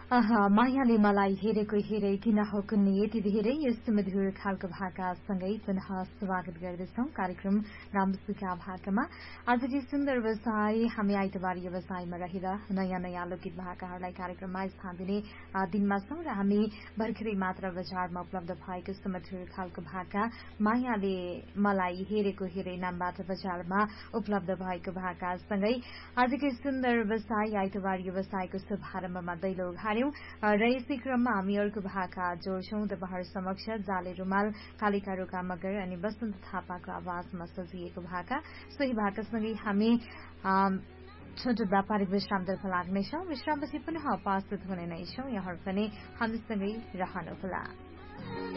मायाले मलाई हेरेको हेरे किन हो कुन्ने यति धेरै यस्तो मधुर खालको भाकासँगै पुनः स्वागत गर्दछौं कार्यक्रम गाउँसुका भाकामा। आजको सुन्दर व्यवसाय हामी आइतबार व्यवसायमा रहेर नयाँ नयाँ लोकगीत भाकाहरूलाई कार्यक्रममा स्थान दिने दिनमा छौं र हामी भर्खरै मात्र बजारमा उपलब्ध भएको सुमधुर खालको भाका मायाले मलाई हेरेको हेरे नामबाट बजारमा उपलब्ध भएको भाकासँगै आजको सुन्दर व्यवसाय आइतबार व्यवसायको शुभारम्भमा दैलो उघार्यौं र यसै क्रममा हामी अर्को भाका जोड्छौं तपाईहरु समक्ष जाले रुमाल कालिका रोका मगर अनि वसन्त थापाको आवाजमा सजिएको भाका। सोही भाकासँगै हामी छोटो व्यापारिक विश्रामतर्फ लाग्नेछौं। विश्रामपछि पुनः उपस्थित हुने नै छौं। यहाँहरु पनि हामीसँगै रहनुहोला।